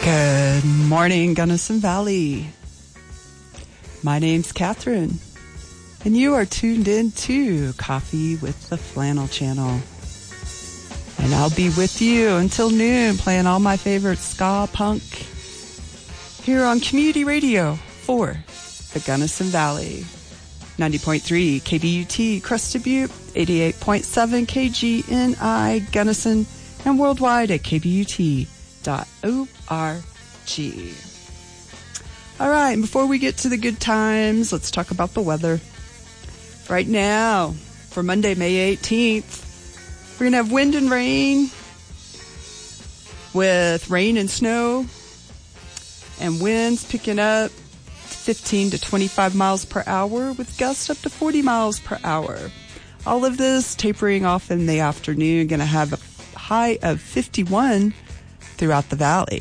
Good morning, Gunnison Valley. My name's Catherine, and you are tuned in to Coffee with the Flannel Channel. And I'll be with you until noon, playing all my favorite ska punk here on Community Radio for the Gunnison Valley. 90.3 KBUT Crested Butte, 88.7 KGNI Gunnison, and worldwide at kbut.org. All right, and before we get to the good times, let's talk about the weather. Right now, for Monday, May 18th, we're going to have wind and rain with rain and snow and winds picking up 15 to 25 miles per hour with gusts up to 40 miles per hour. All of this tapering off in the afternoon, going to have a high of 51 throughout the valley.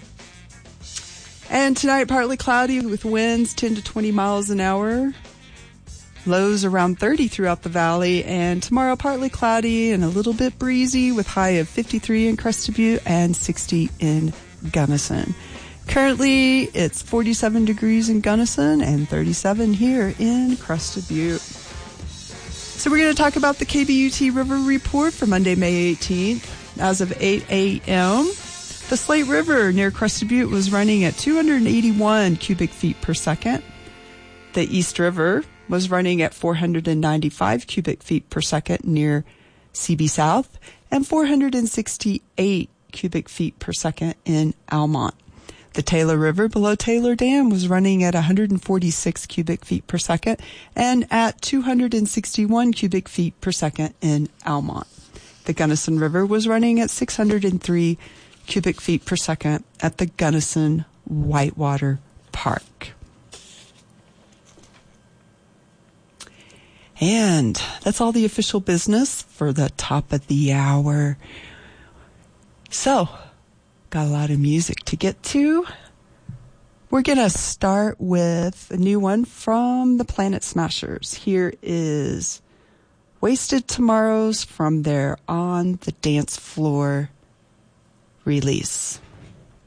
And tonight, partly cloudy with winds 10 to 20 miles an hour. Lows around 30 throughout the valley. And tomorrow, partly cloudy and a little bit breezy with high of 53 in Crested Butte and 60 in Gunnison. Currently, it's 47 degrees in Gunnison and 37 here in Crested Butte. So we're going to talk about the KBUT River Report for Monday, May 18th. As of 8 a.m., the Slate River near Crested Butte was running at 281 cubic feet per second. The East River was running at 495 cubic feet per second near CB South and 468 cubic feet per second in Almont. The Taylor River below Taylor Dam was running at 146 cubic feet per second and at 261 cubic feet per second in Almont. The Gunnison River was running at 603 cubic feet per second at the Gunnison Whitewater Park. And that's all the official business for the top of the hour. So, got a lot of music to get to. We're going to start with a new one from the Planet Smashers. Here is Wasted Tomorrows from their On the Dance Floor release.